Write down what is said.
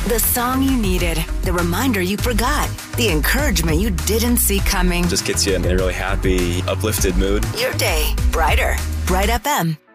The song you needed, the reminder you forgot, the encouragement you didn't see coming. Just gets you in a really happy, uplifted mood. Your day brighter. Bright FM.